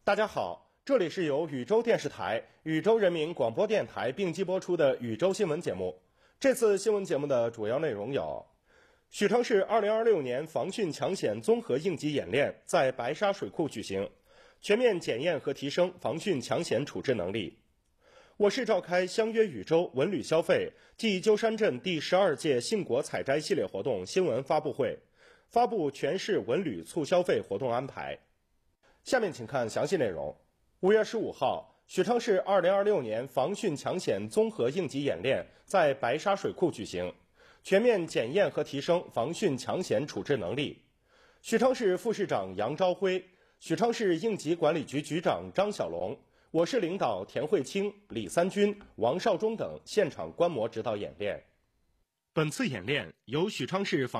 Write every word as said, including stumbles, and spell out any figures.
大家好，这里是由禹州电视台、禹州人民广播电台并机播出的禹州新闻节目。这次新闻节目的主要内容有：许昌市二零二六年防汛抢险综合应急演练在白沙水库举行，全面检验和提升防汛抢险处置能力。我市召开相约禹州文旅消费暨鸠山镇第十二届杏果采摘系列活动新闻发布会，发布全市文旅促消费活动安排。下面请看详细内容。五月十五号，许昌市二零二六年防汛抢险综合应急演练在白沙水库举行，全面检验和提升防汛抢险处置能力。许昌市副市长杨朝辉、许昌市应急管理局局长张小龙、我市领导田慧清、李三军、王少忠等现场观摩指导演练。本次演练由许昌市防